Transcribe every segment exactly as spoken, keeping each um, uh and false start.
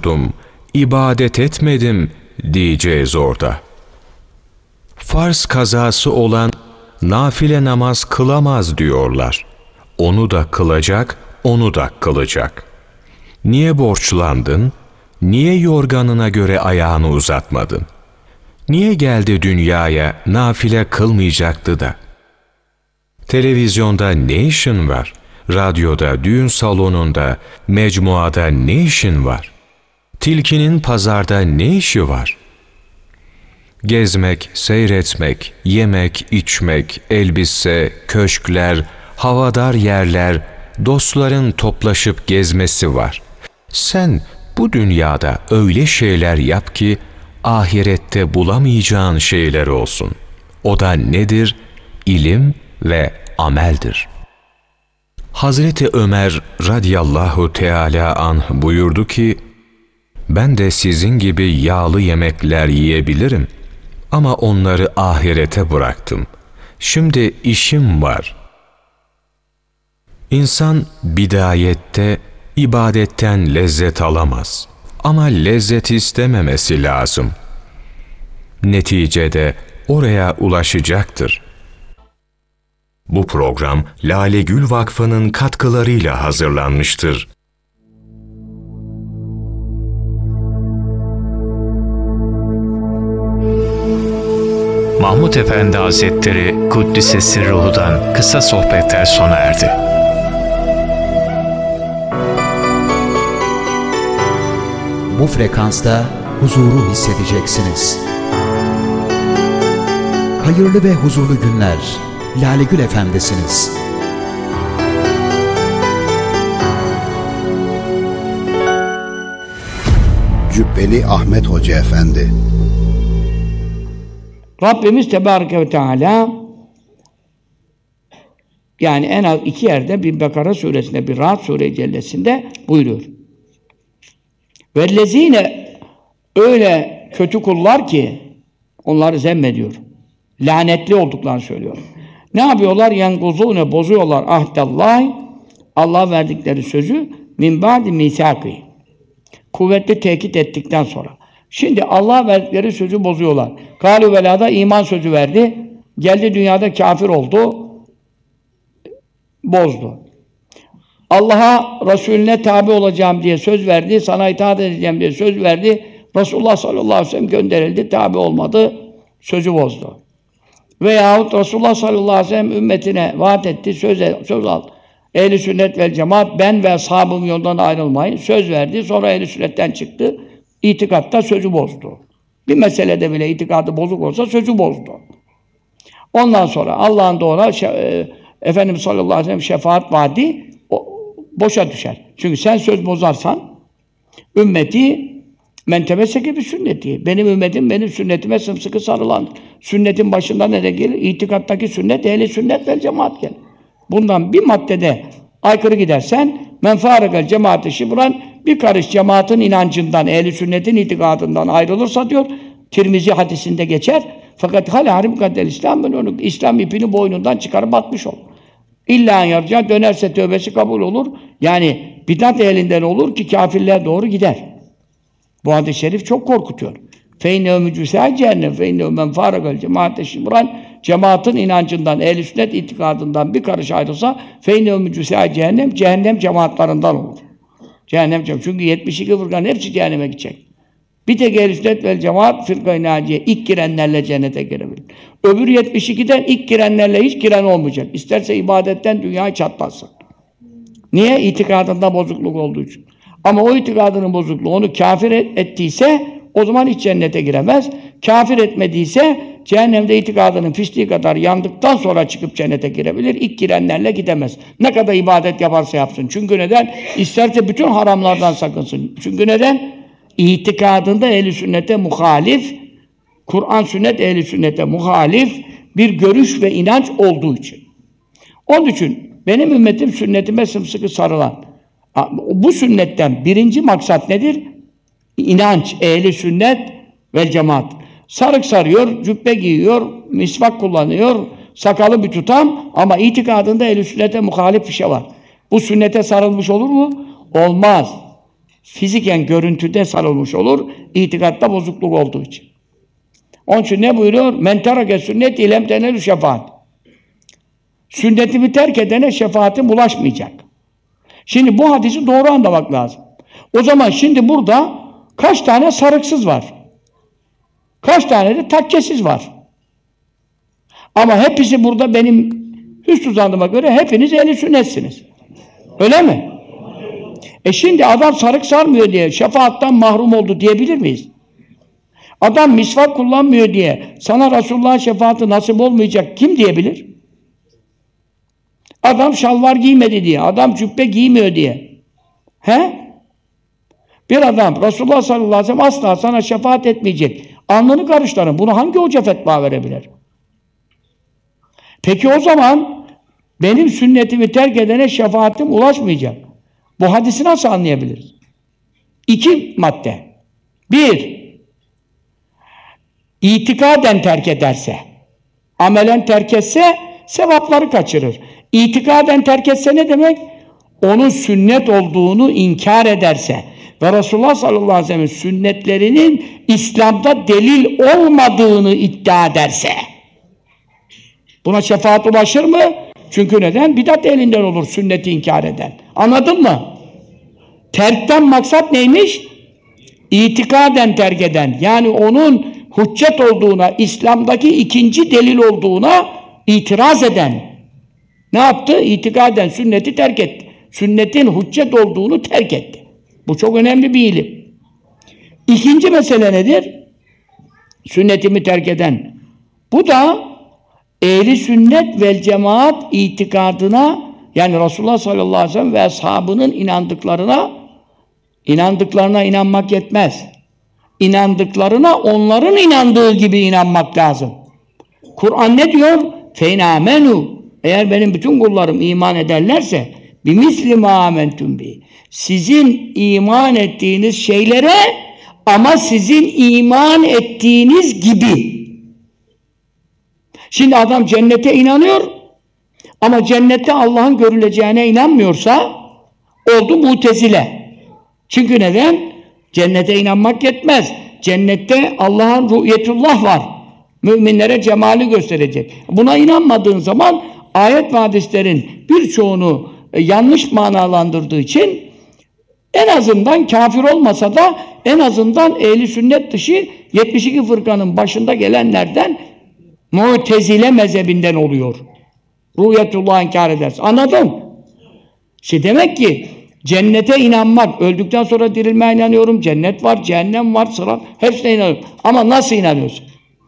sordum, ibadet etmedim diyeceğiz orada. Farz kazası olan nafile namaz kılamaz diyorlar. Onu da kılacak, onu da kılacak. Niye borçlandın? Niye yorganına göre ayağını uzatmadın? Niye geldi dünyaya nafile kılmayacaktı da? Televizyonda ne işin var? Radyoda, düğün salonunda, mecmuada ne işin var? Tilkinin pazarda ne işi var? Gezmek, seyretmek, yemek, içmek, elbise, köşkler, havadar yerler, dostların toplaşıp gezmesi var. Sen bu dünyada öyle şeyler yap ki ahirette bulamayacağın şeyler olsun. O da nedir? İlim ve ameldir. Hazreti Ömer radıyallahu teâlâ anh buyurdu ki, ben de sizin gibi yağlı yemekler yiyebilirim ama onları ahirete bıraktım. Şimdi işim var. İnsan bidayette ibadetten lezzet alamaz ama lezzet istememesi lazım. Neticede oraya ulaşacaktır. Bu program Lale Gül Vakfı'nın katkılarıyla hazırlanmıştır. Mahmud Efendi Hazretleri Kuddise Sirruhu'dan kısa sohbetler sona erdi. Bu frekansta huzuru hissedeceksiniz. Hayırlı ve huzurlu günler. Lale Gül Efendi'siniz. Cübbeli Ahmet Hoca Efendi. Rabbimiz Tebareke ve Teala yani en az iki yerde bir Bekara suresinde, bir Ra'd Sure-i Cellesi'nde buyuruyor. Vellezine öyle kötü kullar ki onları zemmediyor. Lanetli olduklarını söylüyor. Ne yapıyorlar? Yenkuzûne bozuyorlar ahdallahi Allah verdikleri sözü min ba'di mîsâkî. Kuvvetli tekit ettikten sonra. Şimdi Allah verdikleri sözü bozuyorlar. Kâlû velâda iman sözü verdi. Geldi dünyada kafir oldu. Bozdu. Allah'a, Resulüne tabi olacağım diye söz verdi. Sana itaat edeceğim diye söz verdi. Resulullah sallallahu aleyhi ve sellem gönderildi. Tabi olmadı. Sözü bozdu. Veyahut Resulullah sallallahu aleyhi ve sellem ümmetine vaat etti. Söz, söz aldı. Ehl-i sünnet vel cemaat ben ve ashabım yoldan ayrılmayın. Söz verdi. Sonra ehl-i sünnetten çıktı. İtikatta sözü bozdu. Bir meselede bile itikadı bozuk olsa sözü bozdu. Ondan sonra Allah'ın da ona e, Efendimiz sallallahu aleyhi ve sellem şefaat vaadi o, boşa düşer. Çünkü sen söz bozarsan ümmeti men temesseke bi sünneti. Benim ümmetim benim sünnetime sımsıkı sarılandır. Sünnetin başında ne gelir? İtikattaki sünnet, ehli sünnet vel cemaat gelir. Bundan bir maddede aykırı gidersen men fârekel cemaati şibran bir karış cemaatin inancından, ehli sünnetin itikadından ayrılırsa diyor, Tirmizi hadisinde geçer. Fakat hâlâ harim kaddel İslam ben onu İslam ipini boynundan çıkarıp atmış olur. İlla yarıca dönerse tövbesi kabul olur. Yani bidat ehlinden olur ki kafirler doğru gider. Bu hadis-i şerif çok korkutuyor. Feyne mücüsâ cehennem feyne men fârekel cemaate şibran cemaatin inancından, ehl-i sünnet itikadından bir karış ayrılsa feyne mücüsâ cehennem cehennem cemaatlarından olur. Cehennem cemaat. Çünkü yetmiş iki fırkanın hepsi cehenneme gidecek. Bir tek ehl-i sünnet vel cemaat fırka-i nâciye ilk girenlerle cennete girebilir. Öbür yetmiş ikiden ilk girenlerle hiç giren olmayacak. İsterse ibadetten dünyayı çatlasın. Niye? İtikadında bozukluk olduğu için. Ama o itikadının bozukluğu onu kafir ettiyse o zaman hiç cennete giremez. Kafir etmediyse cehennemde itikadının pisliği kadar yandıktan sonra çıkıp cennete girebilir. İlk girenlerle gidemez. Ne kadar ibadet yaparsa yapsın. Çünkü neden? İsterse bütün haramlardan sakınsın. Çünkü neden? İtikadında ehl-i sünnete muhalif, Kur'an sünnet ehl-i sünnete muhalif bir görüş ve inanç olduğu için. Onun için benim ümmetim sünnetime sımsıkı sarılan. Bu sünnetten birinci maksat nedir? İnanç, ehli sünnet ve cemaat. Sarık sarıyor, cübbe giyiyor, misvak kullanıyor, sakalı bir tutam ama itikadında ehli sünnete muhalif bir şey var. Bu sünnete sarılmış olur mu? Olmaz. fiziken görüntüde sarılmış olur, itikatta bozukluk olduğu için. Onun için ne buyuruyor? Men terake sünnet ilem tenelü şefaat. Sünnetimi terk edene şefaatim ulaşmayacak. Şimdi bu hadisi doğru anlamak lazım. O zaman şimdi burada kaç tane sarıksız var? Kaç tane de takkesiz var? Ama hepsi burada benim hüsnü zannıma göre hepiniz ehli sünnetsiniz. Öyle mi? E şimdi adam sarık sarmıyor diye şefaattan mahrum oldu diyebilir miyiz? Adam misvak kullanmıyor diye sana Resulullah'ın şefaati nasip olmayacak kim diyebilir? Adam şalvar giymedi diye, adam cübbe giymiyor diye. He? Bir adam Resulullah sallallahu aleyhi ve sellem asla sana şefaat etmeyecek. Alnını karıştırın. Bunu hangi hoca fetva verebilir? Peki o zaman benim sünnetimi terk edene şefaatim ulaşmayacak. Bu hadisi nasıl anlayabiliriz? İki madde. Bir, itikaden terk ederse, amelen terk etse sevapları kaçırır. İtikaden terk etse ne demek? Onun sünnet olduğunu inkar ederse ve Resulullah sallallahu aleyhi ve sellem sünnetlerinin İslam'da delil olmadığını iddia ederse buna şefaat ulaşır mı? Çünkü neden? Bidat elinden olur sünneti inkar eden. Anladın mı? Terkten maksat neymiş? İtikaden terk eden. Yani onun hüccet olduğuna, İslam'daki ikinci delil olduğuna itiraz eden. Ne yaptı? İtikaden sünneti terk etti. Sünnetin hüccet olduğunu terk etti. Bu çok önemli bir ilim. İkinci mesele nedir? Sünnetimi terk eden. Bu da ehli sünnet vel cemaat itikadına, yani Resulullah sallallahu aleyhi ve sellem ve ashabının inandıklarına inandıklarına inanmak yetmez. İnandıklarına onların inandığı gibi inanmak lazım. Kur'an ne diyor? Feinamenu. Eğer benim bütün kullarım iman ederlerse bimisli ma amentum bi. Sizin iman ettiğiniz şeylere ama sizin iman ettiğiniz gibi. Şimdi adam cennete inanıyor ama cennette Allah'ın görüleceğine inanmıyorsa oldu Mutezile. Çünkü neden? Cennete inanmak yetmez. Cennette Allah'ın ru'yetullah var. Müminlere cemali gösterecek. Buna inanmadığın zaman ayet ve hadislerin birçoğunu yanlış manalandırdığı için en azından kafir olmasa da en azından ehli sünnet dışı yetmiş iki fırkanın başında gelenlerden Mu'tezile mezhebinden oluyor. Ruhiyetullah'ı inkar edersin. Anladın? İşte demek ki cennete inanmak, öldükten sonra dirilmeye inanıyorum, cennet var, cehennem var, sırat, hepsine inanıyorum. Ama nasıl inanıyorsun?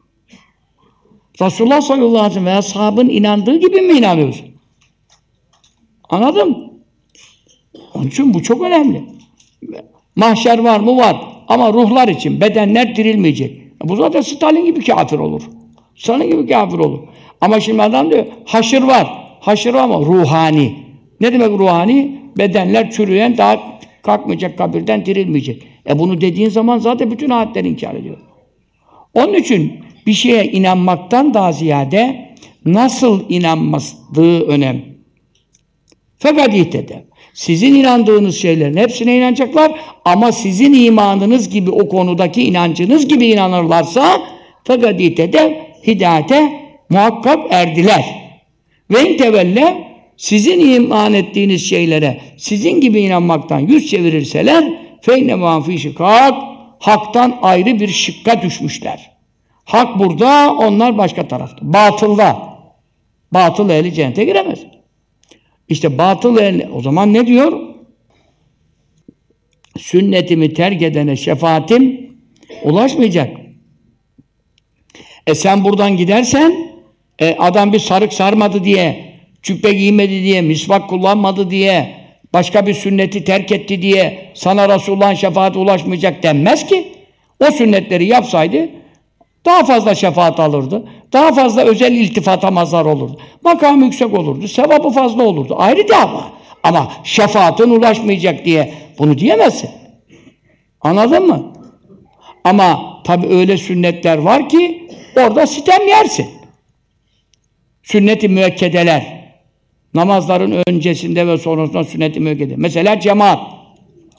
Resulullah sallallahu aleyhi ve sellem ve ashabın inandığı gibi mi inanıyorsun? Anladın mı? Onun için bu çok önemli. Mahşer var mı? Var. Ama ruhlar için, bedenler dirilmeyecek. Bu zaten Stalin gibi kafir olur. Stalin gibi kafir olur. Ama şimdi adam diyor, haşır var. Haşır ama ruhani. Ne demek ruhani? Bedenler çürüyen, daha kalkmayacak kabirden, dirilmeyecek. E bunu dediğin zaman zaten bütün ayetleri inkar ediyor. Onun için bir şeye inanmaktan daha ziyade nasıl inanması önemli. Fakat ihtede. Sizin inandığınız şeylerin hepsine inanacaklar ama sizin imanınız gibi, o konudaki inancınız gibi inanırlarsa fakat ihtede hidayete muhakkak erdiler. Ve intevelle sizin iman ettiğiniz şeylere sizin gibi inanmaktan yüz çevirirseler feyne manfi şikak, haktan ayrı bir şıkka düşmüşler. Hak burada, onlar başka tarafta. Batılda. Batıl ehli cennete giremez. İşte batıl ehli, o zaman ne diyor? Sünnetimi terk edene şefaatim ulaşmayacak. E sen buradan gidersen e adam bir sarık sarmadı diye, cübbe giymedi diye, misvak kullanmadı diye, başka bir sünneti terk etti diye sana Resulullah'ın şefaati ulaşmayacak denmez ki. O sünnetleri yapsaydı daha fazla şefaat alırdı. Daha fazla özel iltifata mazhar olurdu. Makamı yüksek olurdu. Sevabı fazla olurdu. Ayrı dava. Ama şefaatin ulaşmayacak diye bunu diyemezsin. Anladın mı? Ama tabi öyle sünnetler var ki orada sitem yersin. Sünnet-i müekkedeler. Namazların öncesinde ve sonrasında sünnet-i müekkede. Mesela cemaat.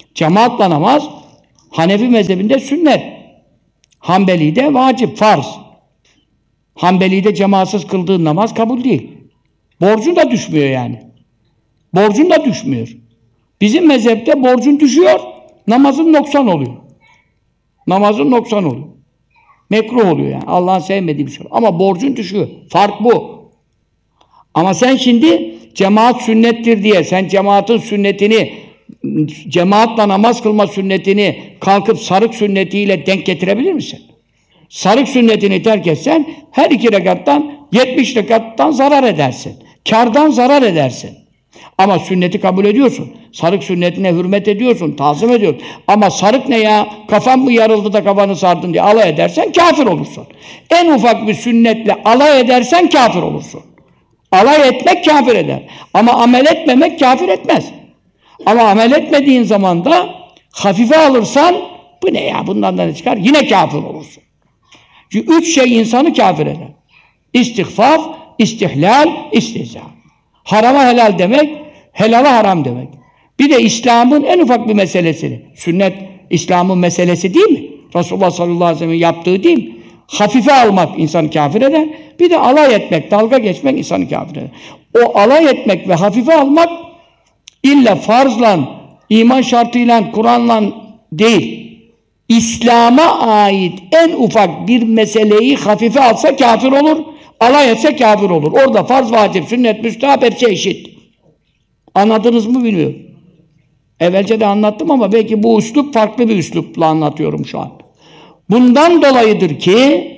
Cemaatla namaz Hanefi mezhebinde sünnet. Hanbeli'de vacip, farz. Hanbeli'de cemaatsız kıldığın namaz kabul değil. Borcun da düşmüyor yani. Borcun da düşmüyor. Bizim mezhepte borcun düşüyor, namazın noksan oluyor. Namazın noksan oluyor. Mekruh oluyor yani. Allah'ın sevmediği bir şey. Ama borcun düşüyor. Fark bu. Ama sen şimdi cemaat sünnettir diye, sen cemaatin sünnetini, cemaatla namaz kılma sünnetini kalkıp sarık sünnetiyle denk getirebilir misin? Sarık sünnetini terk etsen her iki rekattan yetmiş rekattan zarar edersin. Kârdan zarar edersin. Ama sünneti kabul ediyorsun. Sarık sünnetine hürmet ediyorsun, tazim ediyorsun. Ama sarık ne ya? Kafan mı yarıldı da kafanı sardın diye alay edersen kafir olursun. En ufak bir sünnetle alay edersen kafir olursun. Alay etmek kafir eder. Ama amel etmemek kafir etmez. Ama amel etmediğin zaman da hafife alırsan, bu ne ya, bundan da ne çıkar? Yine kafir olursun. Çünkü üç şey insanı kafir eder. İstihfaf, istihlal, istihza. Harama helal demek, helala haram demek. Bir de İslam'ın en ufak bir meselesini, sünnet İslam'ın meselesi değil mi? Resulullah sallallahu aleyhi ve sellem'in yaptığı değil mi? Hafife almak insanı kafir eder. Bir de alay etmek, dalga geçmek insanı kafir eder. O alay etmek ve hafife almak illa farzla, iman şartıyla, Kur'an'la değil. İslam'a ait en ufak bir meseleyi hafife alsa kafir olur, alay etse kafir olur. Orada farz, vacip, sünnet, müstehap hepsi eşit. Anladınız mı bilmiyorum. Evvelce de anlattım ama belki bu üslup farklı bir üslupla anlatıyorum şu an. Bundan dolayıdır ki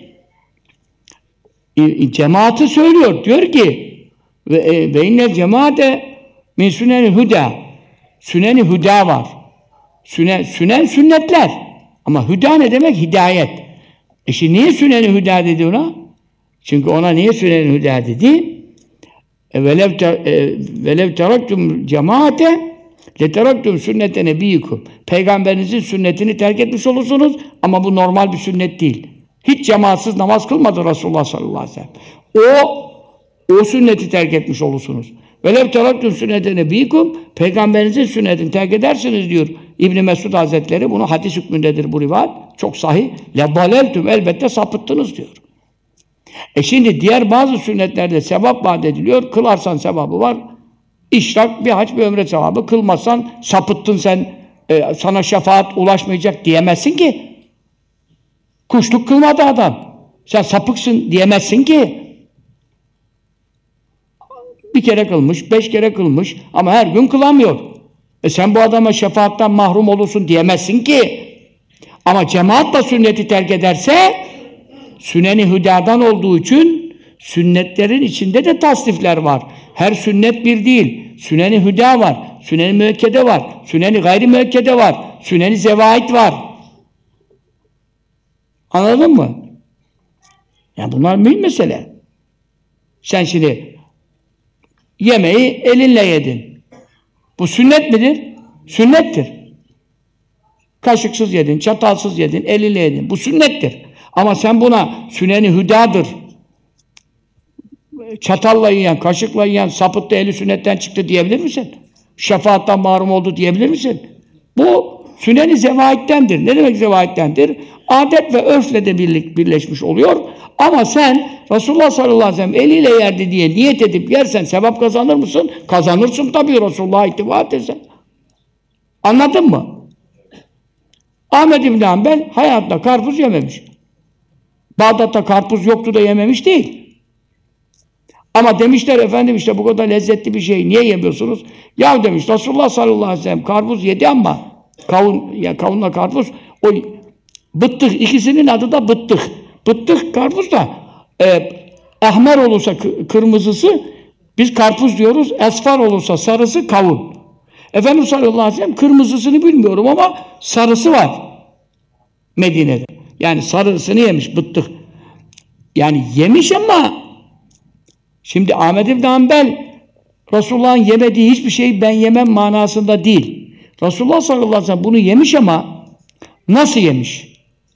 e, cemaati söylüyor. Diyor ki ve ve innel cemaate min süneni huda. Süneni huda var. Sünen, sünen sünnetler. Ama huda ne demek? Hidayet. E şimdi niye süneni huda dedi ona? Çünkü ona niye süneni huda dedi? E, velev te, e, velev teraktum cemaate leteraktum sünnete nebiyyikum. Peygamberinizin sünnetini terk etmiş olursunuz ama bu normal bir sünnet değil. Hiç cemaatsız namaz kılmadı Resulullah sallallahu aleyhi ve sellem. O o sünneti terk etmiş olursunuz. Velev teraktum sünnete nebiyyikum. Peygamberinizin sünnetini terk edersiniz diyor İbn Mesud Hazretleri. Bunu hadis hükmündedir bu rivayet. Çok sahih. Lebaleltum, elbette sapıttınız diyor. E şimdi diğer bazı sünnetlerde sevap vaat ediliyor. Kılarsan sevabı var. İşrak, bir hac, bir ömre sevabı. Kılmazsan sapıttın sen, e, sana şefaat ulaşmayacak diyemezsin ki. Kuşluk kılmadı adam. Sen sapıksın diyemezsin ki. Bir kere kılmış, beş kere kılmış ama her gün kılamıyor. E sen bu adama şefaattan mahrum olursun diyemezsin ki. Ama cemaat da sünneti terk ederse süneni hüdadan olduğu için sünnetlerin içinde de tasnifler var. Her sünnet bir değil. Süneni hüda var, süneni müekkede var, süneni gayri müekkede var, süneni zevait var. Anladın mı? Yani bunlar mühim mesele. Sen şimdi yemeği elinle yedin. Bu sünnet midir? Sünnettir. Kaşıksız yedin, çatalsız yedin, elinle yedin. Bu sünnettir. Ama sen buna süneni hüdadır, çatalla yiyen, kaşıkla yiyen sapıttı, eli sünnetten çıktı diyebilir misin? Şefaattan mahrum oldu diyebilir misin? Bu süneni zevaittendir. Ne demek zevaittendir? Adet ve örfle de birlik, birleşmiş oluyor. Ama sen Resulullah sallallahu aleyhi ve sellem eliyle yerdi diye niyet edip yersen sevap kazanır mısın? Kazanırsın tabii, Resulullah'a ittiba edersen. Anladın mı? Ahmed İbn Hanbel hayatında karpuz yememiş. Bağdat'ta karpuz yoktu da yememiş değil. Ama demişler efendim işte bu kadar lezzetli bir şey niye yemiyorsunuz? Ya demiş Resulullah sallallahu aleyhi ve sellem karpuz yedi ama kavun, ya kavunla karpuz o bıttık, ikisinin adı da bıttık. Bıttık karpuz da e, ahmer olursa kırmızısı biz karpuz diyoruz, esfar olursa sarısı kavun. Efendimiz sallallahu aleyhi ve sellem kırmızısını bilmiyorum ama sarısı var Medine'de. Yani sarısını yemiş bıttık. Yani yemiş ama şimdi Ahmed İbn Hanbel Resulullah'ın yemediği hiçbir şeyi ben yemem manasında değil. Resulullah sallallahu aleyhi ve sellem bunu yemiş ama nasıl yemiş?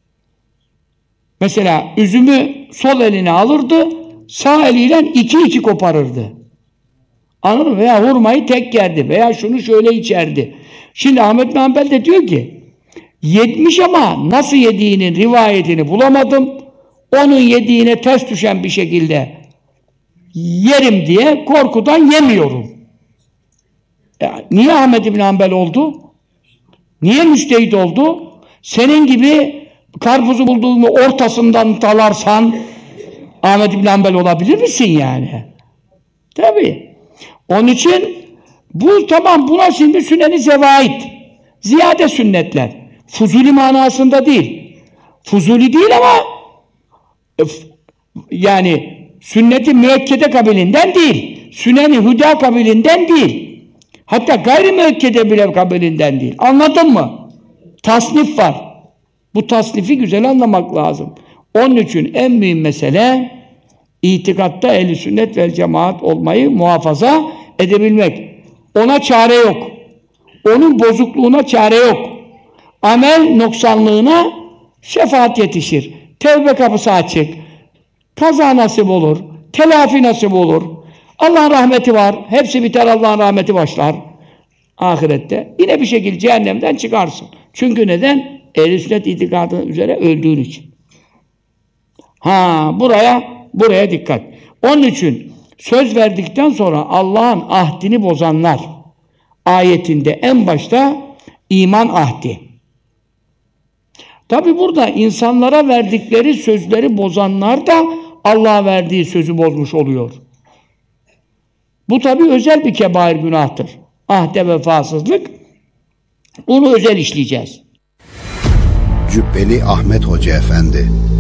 Mesela üzümü sol eline alırdı, sağ eliyle iki iki koparırdı. Anladın mı? Veya hurmayı tek yerdi. Veya şunu şöyle içerdi. Şimdi Ahmet bin Hanbel de diyor ki yetmiş ama nasıl yediğinin rivayetini bulamadım. Onun yediğine ters düşen bir şekilde yerim diye korkudan yemiyorum. Ya, niye Ahmet bin Hanbel oldu? Niye müçtehit oldu? Senin gibi karpuzu bulduğunu ortasından talarsan Ahmet bin Hanbel olabilir misin yani? Tabii. Onun için bu tamam, buna şimdi sünnet-i zevait. Ziyade sünnetler. Fuzuli manasında değil. Fuzuli değil ama yani sünnet-i müekkede kabilinden değil. Sünnet-i hüda kabilinden değil. Hatta gayri müekkede bile kabilinden değil. Anladın mı? Tasnif var. Bu tasnifi güzel anlamak lazım. Onun için en mühim mesele itikatta ehl-i sünnet vel cemaat olmayı muhafaza edebilmek. Ona çare yok. Onun bozukluğuna çare yok. Amel noksanlığına şefaat yetişir. Tevbe kapısı açık. Kaza nasip olur. Telafi nasip olur. Allah'ın rahmeti var. Hepsi biter, Allah'ın rahmeti başlar. Ahirette. Yine bir şekilde cehennemden çıkarsın. Çünkü neden? Ehl-i sünnet itikadı üzere öldüğün için. Ha, buraya buraya dikkat. Onun için söz verdikten sonra Allah'ın ahdini bozanlar ayetinde en başta iman ahdi. Tabi burada insanlara verdikleri sözleri bozanlar da Allah'a verdiği sözü bozmuş oluyor. Bu tabi özel bir kebair günahtır. Ahde vefasızlık. Onu özel işleyeceğiz. Cübbeli Ahmet Hoca Efendi